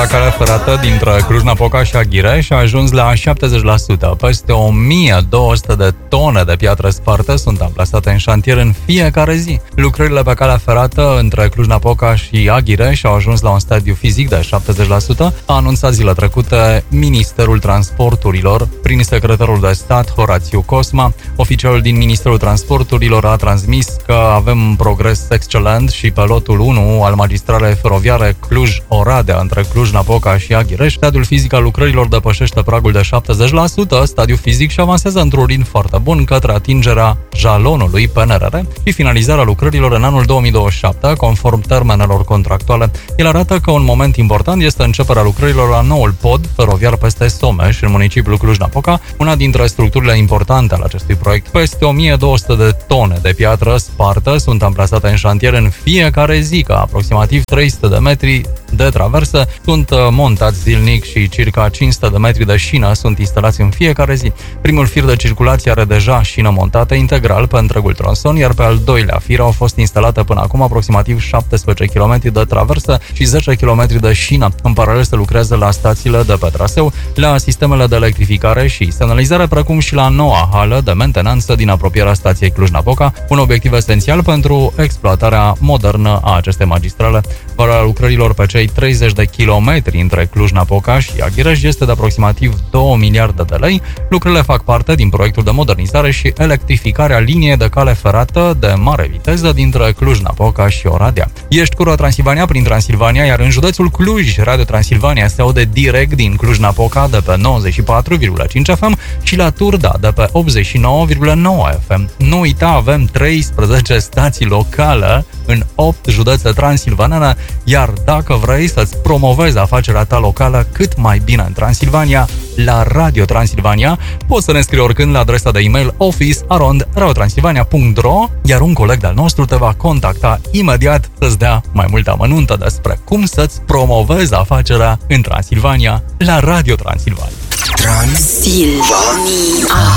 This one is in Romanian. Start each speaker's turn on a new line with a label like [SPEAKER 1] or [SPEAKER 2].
[SPEAKER 1] calea ferată dintre Cluj-Napoca și Aghireș a ajuns la 70%. Peste 1200 de tone de piatră spartă sunt amplasate în șantier în fiecare zi. Lucrările pe calea ferată între Cluj-Napoca și Aghireș au ajuns la un stadiu fizic de 70%, a anunțat zilele trecute Ministerul Transporturilor prin secretarul de stat Horațiu Cosma. Oficialul din Ministerul Transporturilor a transmis că avem progres excelent și pe lotul 1 al magistralei feroviare Cluj-Oradea între Cluj-Napoca și Aghireș. Stadiul fizic al lucrărilor depășește pragul de 70%, stadiu fizic și avansează într-un ritm foarte bun către atingerea jalonului PNRR și finalizarea lucrărilor în anul 2027, conform termenelor contractuale. El arată că un moment important este începerea lucrărilor la noul pod feroviar peste Someș, în municipiul Cluj-Napoca, una dintre structurile importante ale acestui proiect. Peste 1200 de tone de piatră spartă sunt amplasate în șantier în fiecare zi, ca aproximativ 300 de metri de traversă sunt montați zilnic și circa 500 de metri de șină sunt instalați în fiecare zi. Primul fir de circulație are deja șină montată integral pe întregul tronson, iar pe al doilea fir au fost instalate până acum aproximativ 17 km de traversă și 10 km de șină. În paralel se lucrează la stațiile de pe traseu, la sistemele de electrificare și semnalizare, precum și la noua hală de mentenanță din apropierea stației Cluj-Napoca, un obiectiv esențial pentru exploatarea modernă a acestei magistrale. Valoarea lucrărilor pe cei 30 de kilometri între Cluj-Napoca și Aghireș este de aproximativ 2 miliarde de lei. Lucrările fac parte din proiectul de modernizare și electrificare a liniei de cale ferată de mare viteză dintre Cluj-Napoca și Oradea. Ești cu Transilvania prin Transilvania, iar în județul Cluj, Radio Transilvania se aude direct din Cluj-Napoca de pe 94,5 FM și la Turda de pe 89,9 FM. Nu uita, avem 13 stații locale în 8 județe transilvanene, iar dacă vrei să-ți promovezi afacerea ta locală cât mai bine în Transilvania, la Radio Transilvania, poți să ne scrii oricând la adresa de e-mail office@radiotransilvania.ro, iar un coleg de-al nostru te va contacta imediat să-ți dea mai multe amănunte despre cum să-ți promovezi afacerea în Transilvania la Radio Transilvania.
[SPEAKER 2] Transilvania.